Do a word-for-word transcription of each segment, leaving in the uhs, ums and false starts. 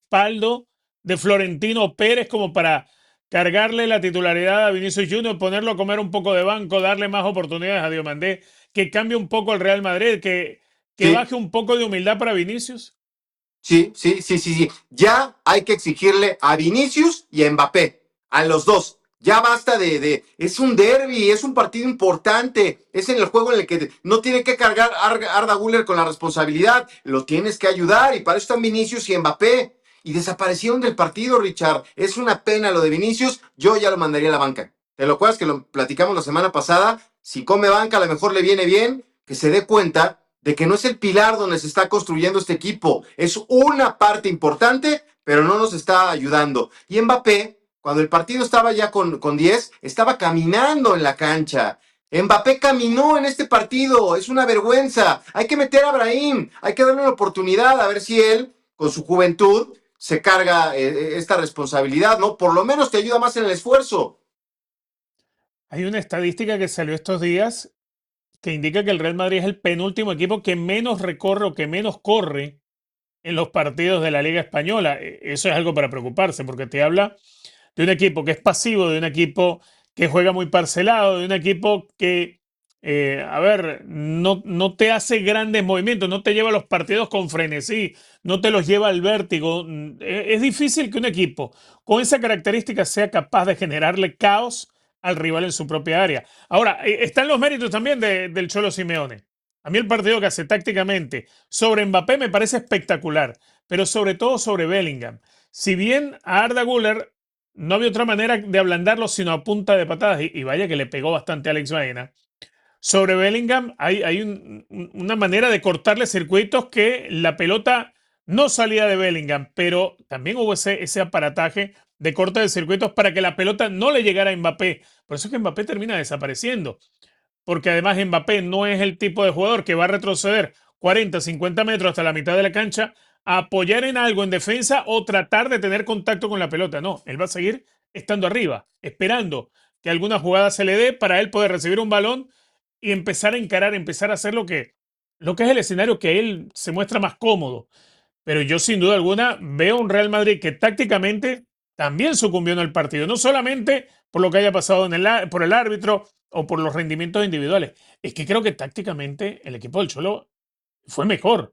respaldo de Florentino Pérez como para cargarle la titularidad a Vinicius Junior, ponerlo a comer un poco de banco, darle más oportunidades a Diomandé, que cambie un poco el Real Madrid, que, que Sí, baje un poco de humildad para Vinicius? sí, sí, sí, sí, sí. Ya hay que exigirle a Vinicius y a Mbappé, a los dos. Ya basta de, de es un derby, es un partido importante, es en el juego en el que no tiene que cargar Arda Güler con la responsabilidad, lo tienes que ayudar y para eso están Vinicius y Mbappé. Y desaparecieron del partido, Richard. Es una pena lo de Vinicius, yo ya lo mandaría a la banca. ¿Te lo acuerdas que lo platicamos la semana pasada? Si come banca, a lo mejor le viene bien, que se dé cuenta de que no es el pilar donde se está construyendo este equipo, es una parte importante, pero no nos está ayudando. Y Mbappé, cuando el partido estaba ya con, con diez, estaba caminando en la cancha. Mbappé caminó en este partido, es una vergüenza. Hay que meter a Brahim, hay que darle una oportunidad a ver si él, con su juventud, se carga eh, esta responsabilidad, ¿no? Por lo menos te ayuda más en el esfuerzo. Hay una estadística que salió estos días que indica que el Real Madrid es el penúltimo equipo que menos recorre o que menos corre en los partidos de la Liga Española. E- Eso es algo para preocuparse, porque te habla de un equipo que es pasivo, de un equipo que juega muy parcelado, de un equipo que, eh, a ver, no, no te hace grandes movimientos, no te lleva los partidos con frenesí, no te los lleva al vértigo. Mm, e- Es difícil que un equipo con esa característica sea capaz de generarle caos al rival en su propia área. Ahora, eh, están los méritos también de- del Cholo Simeone. A mí el partido que hace tácticamente sobre Mbappé me parece espectacular, pero sobre todo sobre Bellingham. Si bien a Arda Güler no había otra manera de ablandarlo sino a punta de patadas, y, y vaya que le pegó bastante a Alex Baena, sobre Bellingham hay, hay un- un- una manera de cortarle circuitos que la pelota no salía de Bellingham, pero también hubo ese, ese aparataje de corte de circuitos para que la pelota no le llegara a Mbappé. Por eso es que Mbappé termina desapareciendo, porque además Mbappé no es el tipo de jugador que va a retroceder cuarenta, cincuenta metros hasta la mitad de la cancha a apoyar en algo en defensa o tratar de tener contacto con la pelota. No, él va a seguir estando arriba, esperando que alguna jugada se le dé para él poder recibir un balón y empezar a encarar, empezar a hacer lo que, lo que es el escenario que él se muestra más cómodo. Pero yo sin duda alguna veo un Real Madrid que tácticamente también sucumbió en el partido, no solamente por lo que haya pasado en el, por el árbitro o por los rendimientos individuales, es que creo que tácticamente el equipo del Cholo fue mejor.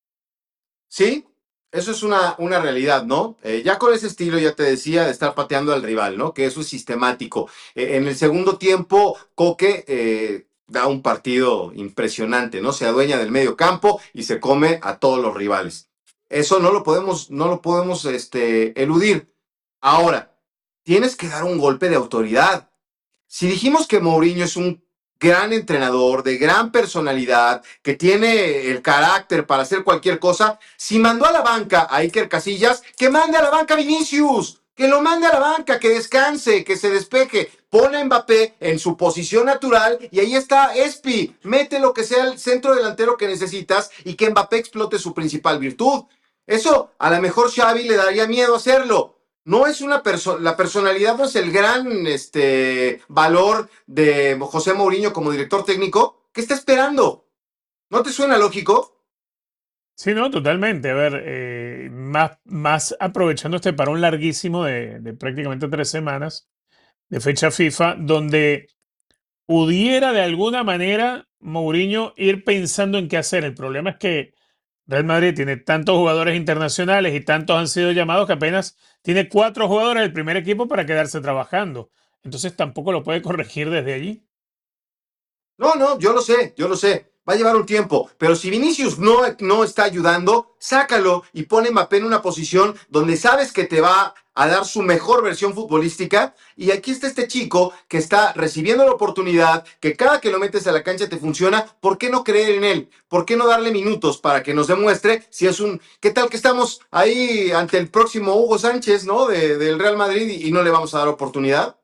Sí, eso es una, una realidad, ¿no? Eh, ya con ese estilo, ya te decía, de estar pateando al rival, ¿no? Que eso es sistemático. Eh, en el segundo tiempo, Coque eh, da un partido impresionante, ¿no? Se adueña del medio campo y se come a todos los rivales. Eso no lo podemos, no lo podemos este, eludir. Ahora, tienes que dar un golpe de autoridad. Si dijimos que Mourinho es un gran entrenador, de gran personalidad, que tiene el carácter para hacer cualquier cosa, si mandó a la banca a Iker Casillas, que mande a la banca a Vinicius, que lo mande a la banca, que descanse, que se despeje, pone a Mbappé en su posición natural y ahí está Espi, mete lo que sea el centro delantero que necesitas y que Mbappé explote su principal virtud. Eso a lo mejor Xavi le daría miedo hacerlo, no es una persona, la personalidad no es el gran este, valor de José Mourinho como director técnico. ¿Qué está esperando? ¿No te suena lógico? Sí, no, totalmente. A ver, eh, más, más aprovechando este parón larguísimo de, de prácticamente tres semanas de fecha FIFA, donde pudiera de alguna manera Mourinho ir pensando en qué hacer. El problema es que Real Madrid tiene tantos jugadores internacionales y tantos han sido llamados que apenas tiene cuatro jugadores del primer equipo para quedarse trabajando. Entonces tampoco lo puede corregir desde allí. No, no, yo lo sé, yo lo sé. Va a llevar un tiempo. Pero si Vinicius no, no está ayudando, sácalo y pone a Mbappé en una posición donde sabes que te va a dar su mejor versión futbolística. Y aquí está este chico que está recibiendo la oportunidad, que cada que lo metes a la cancha te funciona. ¿Por qué no creer en él? ¿Por qué no darle minutos para que nos demuestre si es un... ¿Qué tal que estamos ahí ante el próximo Hugo Sánchez, ¿no? De, del Real Madrid y, y no le vamos a dar oportunidad.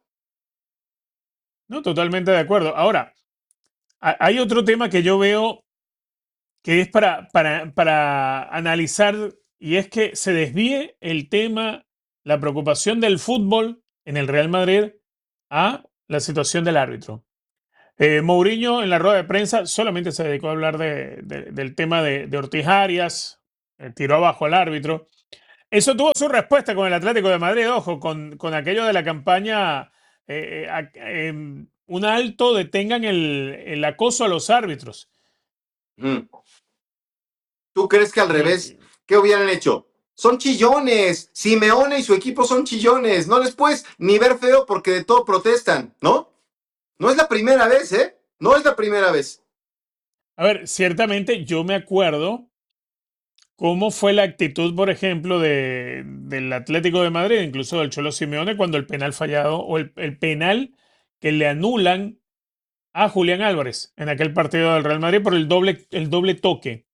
No, totalmente de acuerdo. Ahora, ha- hay otro tema que yo veo que es para, para, para analizar y es que se desvíe el tema, la preocupación del fútbol en el Real Madrid a la situación del árbitro. Eh, Mourinho en la rueda de prensa solamente se dedicó a hablar de, de, del tema de, de Ortiz Arias, eh, tiró abajo al árbitro. Eso tuvo su respuesta con el Atlético de Madrid, ojo, con, con aquello de la campaña, eh, eh, eh, un alto detengan el, el acoso a los árbitros. Mm. ¿Tú crees que al revés, Y, qué hubieran hecho? Son chillones. Simeone y su equipo son chillones. No les puedes ni ver feo porque de todo protestan, ¿no? No es la primera vez, ¿eh? No es la primera vez. a ver, ciertamente yo me acuerdo cómo fue la actitud, por ejemplo, de, del Atlético de Madrid, incluso del Cholo Simeone, cuando el penal fallado o el, el penal que le anulan a Julián Álvarez en aquel partido del Real Madrid por el doble, el doble toque.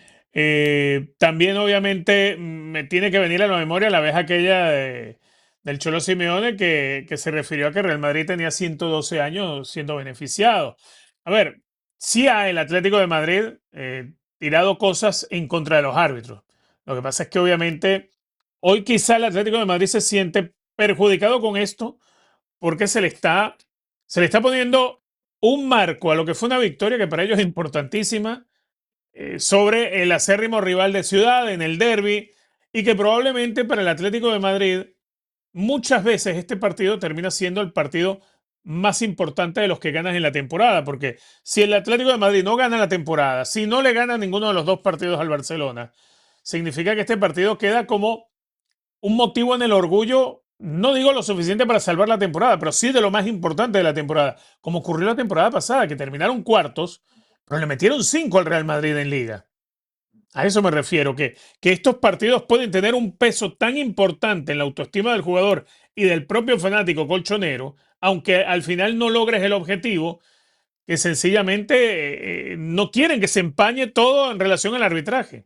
Eh, también, obviamente, me tiene que venir a la memoria la vez aquella de- del Cholo Simeone que, que se refirió a que Real Madrid tenía ciento doce años siendo beneficiado. A ver, sí ha el Atlético de Madrid eh, tirado cosas en contra de los árbitros. Lo que pasa es que, obviamente, hoy quizá el Atlético de Madrid se siente perjudicado con esto porque se le está, se le está poniendo un marco a lo que fue una victoria que para ellos es importantísima eh, sobre el acérrimo rival de ciudad en el derby y que probablemente para el Atlético de Madrid muchas veces este partido termina siendo el partido más importante de los que ganas en la temporada, porque si el Atlético de Madrid no gana la temporada, si no le gana ninguno de los dos partidos al Barcelona, significa que este partido queda como un motivo en el orgullo, no digo lo suficiente para salvar la temporada, pero sí de lo más importante de la temporada, como ocurrió la temporada pasada, que terminaron cuartos, pero le metieron cinco al Real Madrid en liga. A eso me refiero, que, que estos partidos pueden tener un peso tan importante en la autoestima del jugador y del propio fanático colchonero, aunque al final no logres el objetivo, que sencillamente eh, no quieren que se empañe todo en relación al arbitraje.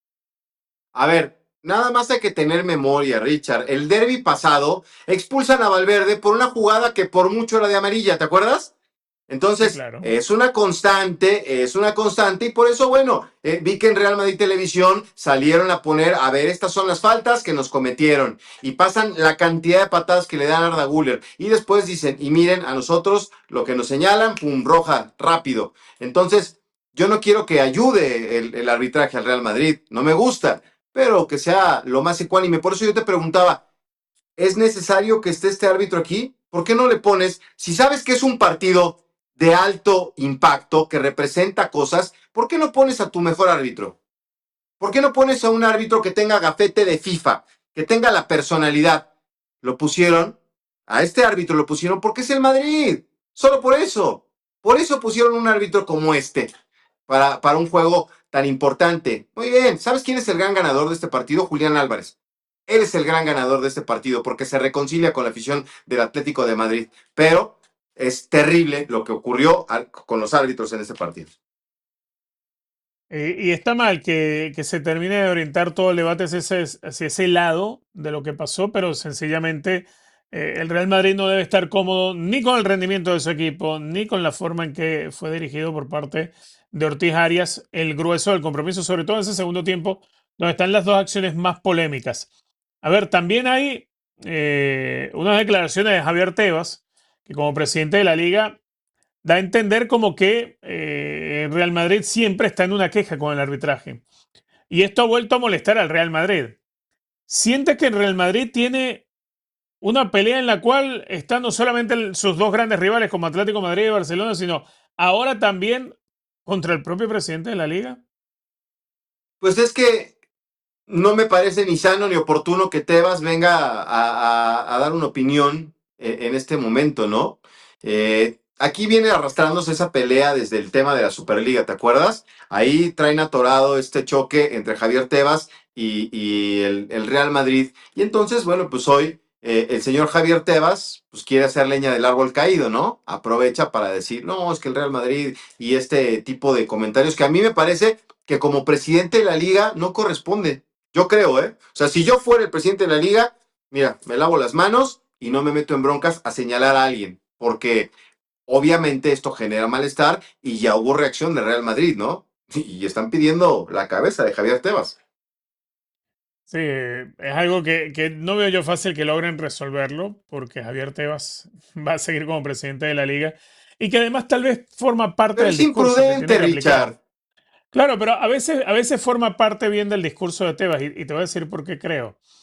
A ver, nada más hay que tener memoria, Richard. El derby pasado expulsan a Valverde por una jugada que por mucho era de amarilla, ¿te acuerdas? Sí, Entonces, claro. es una constante, es una constante, y por eso, bueno, eh, vi que en Real Madrid Televisión salieron a poner, a ver, estas son las faltas que nos cometieron, y pasan la cantidad de patadas que le dan a Arda Güler, y después dicen, y miren, a nosotros lo que nos señalan, pum, roja, rápido. Entonces, yo no quiero que ayude el, el arbitraje al Real Madrid, no me gusta, pero que sea lo más ecuánime. Por eso yo te preguntaba, ¿es necesario que esté este árbitro aquí? ¿Por qué no le pones, si sabes que es un partido de alto impacto, que representa cosas, ¿por qué no pones a tu mejor árbitro? ¿Por qué no pones a un árbitro que tenga gafete de FIFA, que tenga la personalidad? Lo pusieron, a este árbitro lo pusieron porque es el Madrid, solo por eso. Por eso pusieron un árbitro como este, para, para un juego tan importante. Muy bien, ¿sabes quién es el gran ganador de este partido? Julián Álvarez. Él es el gran ganador de este partido porque se reconcilia con la afición del Atlético de Madrid. Pero es terrible lo que ocurrió al, con los árbitros en este partido. Eh, y está mal que, que, se termine de orientar todo el debate hacia ese, hacia ese lado de lo que pasó, pero sencillamente eh, el Real Madrid no debe estar cómodo ni con el rendimiento de su equipo, ni con la forma en que fue dirigido por parte de Ortiz Arias, el grueso del compromiso, sobre todo en ese segundo tiempo, donde están las dos acciones más polémicas. A ver, también hay eh, unas declaraciones de Javier Tebas, que como presidente de la liga da a entender como que eh, Real Madrid siempre está en una queja con el arbitraje. Y esto ha vuelto a molestar al Real Madrid. Siente que el Real Madrid tiene una pelea en la cual están no solamente el, sus dos grandes rivales como Atlético de Madrid y Barcelona, sino ahora también contra el propio presidente de la liga. Pues es que no me parece ni sano ni oportuno que Tebas venga a, a, a dar una opinión en, en este momento, ¿no? Eh, aquí viene arrastrándose esa pelea desde el tema de la Superliga, ¿te acuerdas? Ahí traen atorado este choque entre Javier Tebas y, y el, el, Real Madrid. Y entonces, bueno, pues hoy eh, el señor Javier Tebas pues quiere hacer leña del árbol caído, ¿no? Aprovecha para decir, no, es que el Real Madrid y este tipo de comentarios que a mí me parece que como presidente de la liga no corresponde. Yo creo, ¿eh? O sea, si yo fuera el presidente de la liga, mira, me lavo las manos y no me meto en broncas a señalar a alguien, porque obviamente esto genera malestar y ya hubo reacción de Real Madrid, ¿no? Y están pidiendo la cabeza de Javier Tebas. Sí, es algo que, que no veo yo fácil que logren resolverlo, porque Javier Tebas va a seguir como presidente de la liga y que además tal vez forma parte Pero del es discurso que tiene imprudente, que aplicar. Richard. Claro, pero a veces, a veces forma parte bien del discurso de Tebas y, y te voy a decir por qué creo.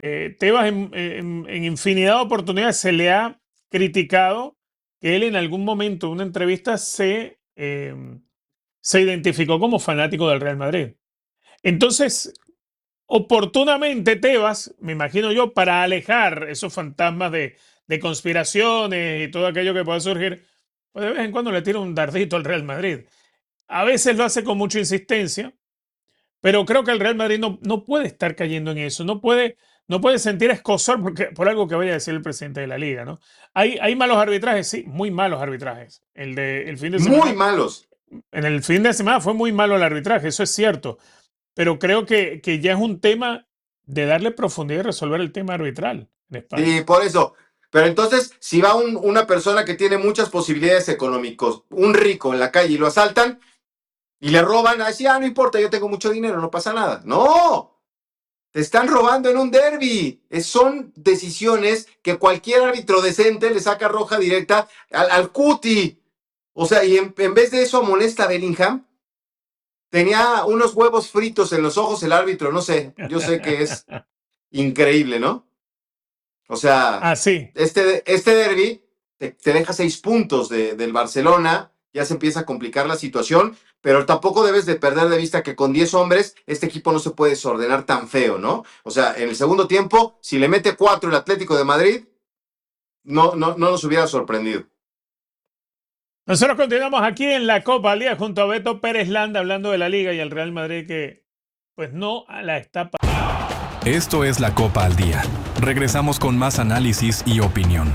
Eh, Tebas en, en, en infinidad de oportunidades se le ha criticado que él en algún momento en una entrevista se, eh, se identificó como fanático del Real Madrid. Entonces, oportunamente Tebas, me imagino yo, para alejar esos fantasmas de, de conspiraciones y todo aquello que pueda surgir, pues de vez en cuando le tira un dardito al Real Madrid. A veces lo hace con mucha insistencia, pero creo que el Real Madrid no, no puede estar cayendo en eso, no puede, no puede sentir escozor porque, por algo que vaya a decir el presidente de la liga, ¿no? Hay, hay malos arbitrajes, sí, muy malos arbitrajes. El, de, el fin de semana, Muy malos. En el fin de semana fue muy malo el arbitraje, eso es cierto, pero creo que, que ya es un tema de darle profundidad y resolver el tema arbitral en España. Sí, por eso. Pero entonces, si va un, una persona que tiene muchas posibilidades económicas, un rico en la calle y lo asaltan y le roban, así, ah, no importa, yo tengo mucho dinero, no pasa nada. ¡No! Te están robando en un derbi. Es, son decisiones que cualquier árbitro decente le saca roja directa al, al cuti. O sea, y en, en vez de eso amonesta a Bellingham. Tenía unos huevos fritos en los ojos el árbitro, no sé. Yo sé que es increíble, ¿no? O sea, Ah, sí. este, este derbi te, te deja seis puntos de, del Barcelona, ya se empieza a complicar la situación, pero tampoco debes de perder de vista que con diez hombres este equipo no se puede desordenar tan feo, ¿no? O sea, en el segundo tiempo, si le mete cuatro el Atlético de Madrid, no, no, no nos hubiera sorprendido. Nosotros continuamos aquí en la Copa al Día junto a Beto Pérez Landa hablando de la Liga y el Real Madrid que pues no la está. Esto es la Copa al Día. Regresamos con más análisis y opinión.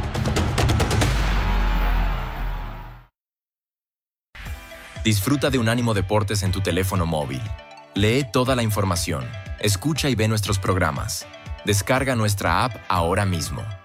Disfruta de Unánimo Deportes en tu teléfono móvil. Lee toda la información, escucha y ve nuestros programas. Descarga nuestra app ahora mismo.